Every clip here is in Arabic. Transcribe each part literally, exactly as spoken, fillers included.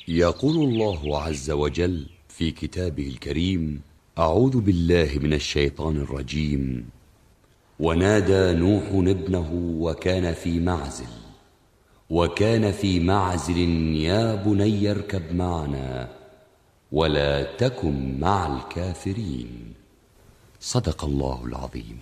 يقول الله عز وجل في كتابه الكريم: أعوذ بالله من الشيطان الرجيم. ونادى نوح ابنه وكان في معزل وكان في معزل يا بني اركب معنا ولا تكن مع الكافرين. صدق الله العظيم.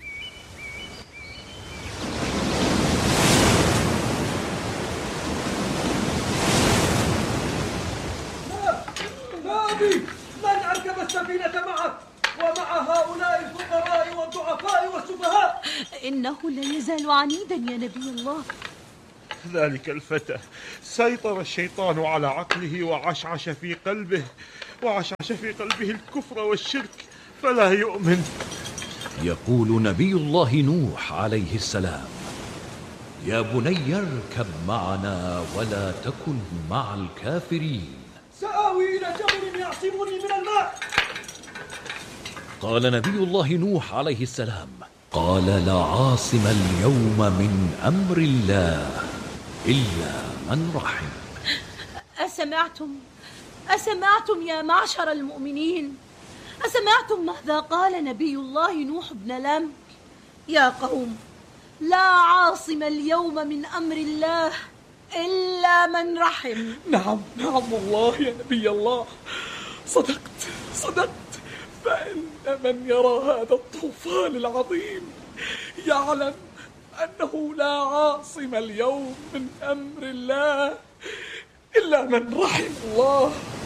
من أركب السفينة معك ومع هؤلاء الفقراء والضعفاء والسفهاء؟ إنه لا يزال عنيدا يا نبي الله. ذلك الفتى سيطر الشيطان على عقله وعشعش في قلبه وعشعش في قلبه الكفر والشرك فلا يؤمن. يقول نبي الله نوح عليه السلام: يا بني اركب معنا ولا تكن مع الكافرين. سآوي إلى جبل يعصمني من الماء. قال نبي الله نوح عليه السلام: قال لا عاصم اليوم من أمر الله إلا من رحم. أسمعتم أسمعتم يا معشر المؤمنين؟ أسمعتم ماذا قال نبي الله نوح بن لام؟ يا قوم، لا عاصم اليوم من أمر الله إلا من رحم. نعم نعم والله يا نبي الله، صدقت صدقت. فإن من يرى هذا الطوفان العظيم يعلم أنه لا عاصم اليوم من أمر الله إلا من رحم الله.